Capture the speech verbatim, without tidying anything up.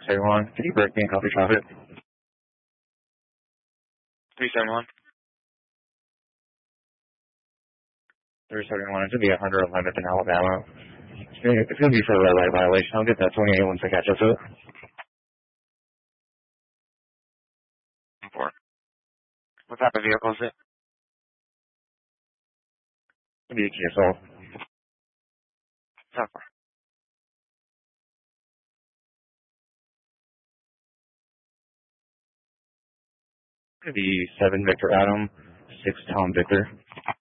Everyone, can you break me and copy traffic? three seventy-one. three seventy-one, it's going to be one eleventh in Alabama. It's going to be for a red light violation. I'll get that twenty-eight once I catch up to it. four. What type of vehicle is it? It'll be a Kia Soul. ten four. It'll be seven Victor Adam, six Tom Victor.